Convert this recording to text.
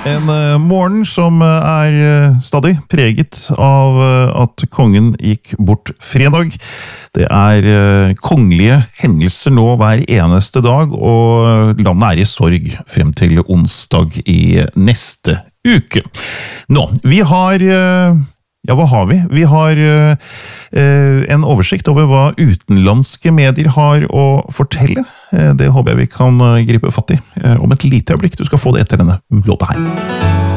En morgen som stadig preget av at kongen gikk bort fredag. Det kongelige hendelser nå hver eneste dag, og landet i sorg frem til onsdag i neste uke. Nå, vi har... Ja, hva har vi? Vi har en oversikt over hva utenlandske medier har å fortelle. Det håper jeg vi kan gripe fatt i om et lite øyeblikk. Du skal få det etter denne låta her.